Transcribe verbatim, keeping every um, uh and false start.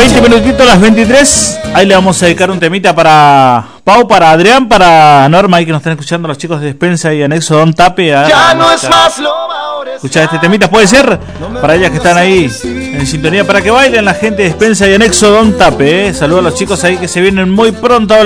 veinte minutitos a las veintitrés. Ahí le vamos a dedicar un temita para Pau, para Adrián, para Norma, ahí que nos están escuchando los chicos de Despensa y Anexo Don Tape. A, ya no es más lo escuchar este temita, puede ser para ellas que están ahí en sintonía, para que bailen la gente de Despensa y Anexo Don Tape. eh. Saludos a los chicos ahí que se vienen muy pronto.